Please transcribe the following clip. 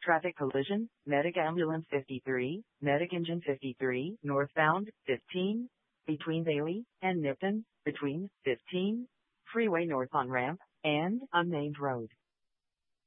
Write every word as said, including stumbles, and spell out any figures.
Traffic collision, Medic Ambulance fifty-three, Medic Engine fifty-three, northbound, fifteen, between Bailey and Nipton, between fifteen, freeway north on ramp, and unnamed road.